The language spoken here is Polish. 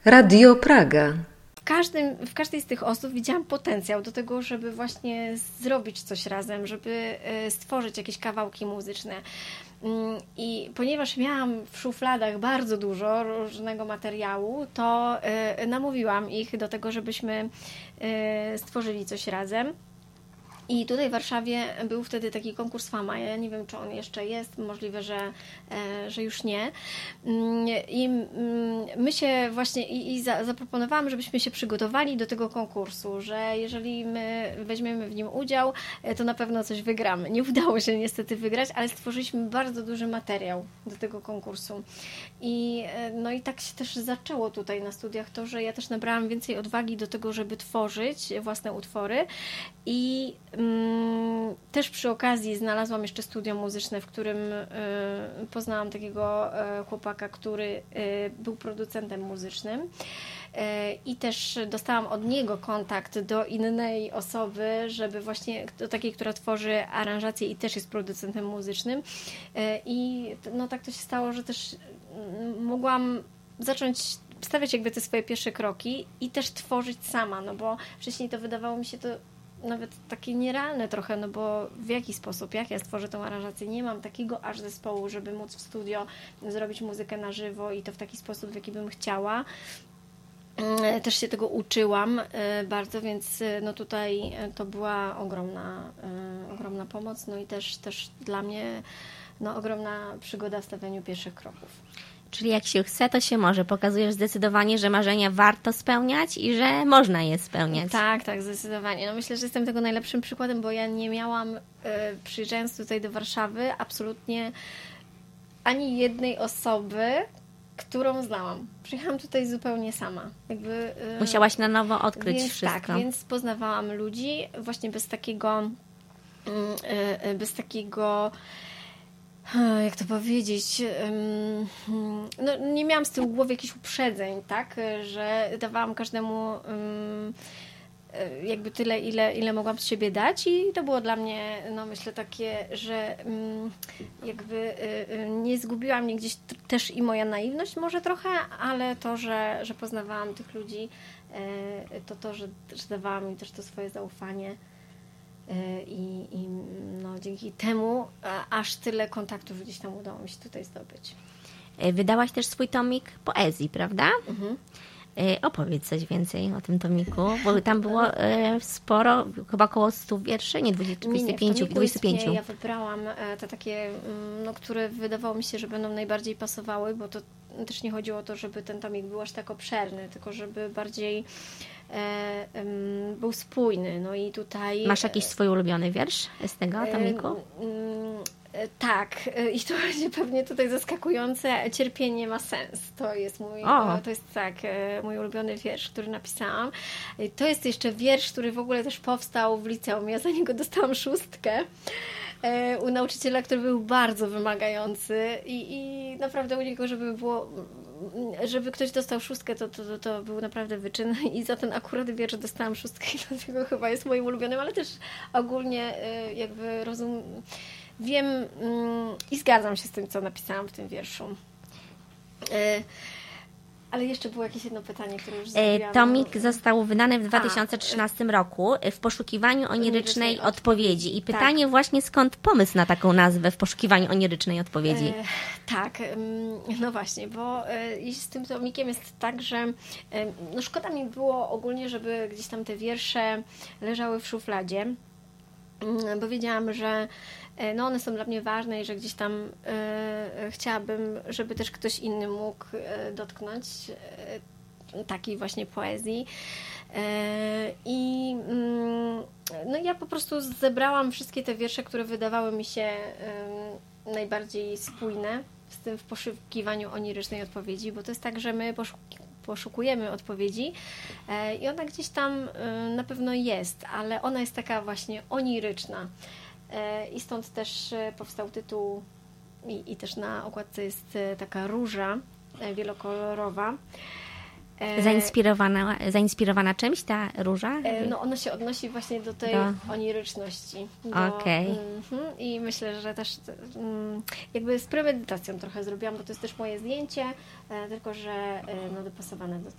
Radio Praga. W każdej z tych osób widziałam potencjał do tego, żeby właśnie zrobić coś razem, żeby stworzyć jakieś kawałki muzyczne. I ponieważ miałam w szufladach bardzo dużo różnego materiału, to namówiłam ich do tego, żebyśmy stworzyli coś razem. I tutaj w Warszawie był wtedy taki konkurs Fama. Ja nie wiem, czy on jeszcze jest, możliwe, że już nie. I my się właśnie zaproponowałam, żebyśmy się przygotowali do tego konkursu, że jeżeli my weźmiemy w nim udział, to na pewno coś wygramy. Nie udało się niestety wygrać, ale stworzyliśmy bardzo duży materiał do tego konkursu. I tak się też zaczęło tutaj na studiach to, że ja też nabrałam więcej odwagi do tego, żeby tworzyć własne utwory i też przy okazji znalazłam jeszcze studio muzyczne, w którym poznałam takiego chłopaka, który był producentem muzycznym i też dostałam od niego kontakt do innej osoby, żeby właśnie do takiej, która tworzy aranżacje i też jest producentem muzycznym i tak to się stało, że też mogłam zacząć stawiać jakby te swoje pierwsze kroki i też tworzyć sama, bo wcześniej to wydawało mi się to nawet takie nierealne trochę, bo w jaki sposób, jak ja stworzę tą aranżację, nie mam takiego aż zespołu, żeby móc w studio zrobić muzykę na żywo i to w taki sposób, w jaki bym chciała. Też się tego uczyłam bardzo, więc tutaj to była ogromna pomoc, i też dla mnie ogromna przygoda w stawianiu pierwszych kroków. Czyli jak się chce, to się może. Pokazujesz zdecydowanie, że marzenia warto spełniać i że można je spełniać. Tak, zdecydowanie. Myślę, że jestem tego najlepszym przykładem, bo ja nie miałam, przyjeżdżając tutaj do Warszawy, absolutnie ani jednej osoby, którą znałam. Przyjechałam tutaj zupełnie sama. Musiałaś na nowo odkryć wszystko. Tak, więc poznawałam ludzi właśnie bez takiego jak to powiedzieć, nie miałam z tyłu głowy jakichś uprzedzeń, tak, że dawałam każdemu jakby tyle, ile mogłam z siebie dać i to było dla mnie, myślę takie, że jakby nie zgubiła mnie gdzieś też i moja naiwność może trochę, ale to, że poznawałam tych ludzi, to że dawałam im też to swoje zaufanie. I dzięki temu aż tyle kontaktów gdzieś tam udało mi się tutaj zdobyć. Wydałaś też swój tomik poezji, prawda? Mhm. Opowiedz coś więcej o tym tomiku, bo tam było sporo, chyba około 100 wierszy, nie 25. Ja wybrałam te takie, które wydawało mi się, że będą najbardziej pasowały, bo to też nie chodziło o to, żeby ten tomik był aż tak obszerny, tylko żeby bardziej był spójny. I tutaj... Masz jakiś swój ulubiony wiersz z tego tomiku? Tak, i to będzie pewnie tutaj zaskakujące. Cierpienie ma sens. To jest mój ulubiony wiersz, który napisałam. To jest jeszcze wiersz, który w ogóle też powstał w liceum. Ja za niego dostałam 6 u nauczyciela, który był bardzo wymagający i naprawdę u niego, żeby ktoś dostał 6, to był naprawdę wyczyn i za ten akurat wiersz dostałam 6 i dlatego chyba jest moim ulubionym, ale też ogólnie jakby wiem i zgadzam się z tym, co napisałam w tym wierszu. Ale jeszcze było jakieś jedno pytanie, które już zrobiłam. Tomik został wydany w 2013 roku w poszukiwaniu onirycznej odpowiedzi. I pytanie właśnie, skąd pomysł na taką nazwę w poszukiwaniu onirycznej odpowiedzi? Tak, właśnie, bo z tym tomikiem jest tak, że szkoda mi było ogólnie, żeby gdzieś tam te wiersze leżały w szufladzie, bo wiedziałam, że one są dla mnie ważne i że gdzieś tam chciałabym, żeby też ktoś inny mógł dotknąć takiej właśnie poezji. I ja po prostu zebrałam wszystkie te wiersze, które wydawały mi się najbardziej spójne z tym w poszukiwaniu onirycznej odpowiedzi, bo to jest tak, że my poszukujemy odpowiedzi i ona gdzieś tam na pewno jest, ale ona jest taka właśnie oniryczna. I stąd też powstał tytuł i też na okładce jest taka róża wielokolorowa. Zainspirowana czymś ta róża? Ona się odnosi właśnie do tej oniryczności. Okej. I myślę, że też jakby z premedytacją trochę zrobiłam, bo to jest też moje zdjęcie, tylko że dopasowane do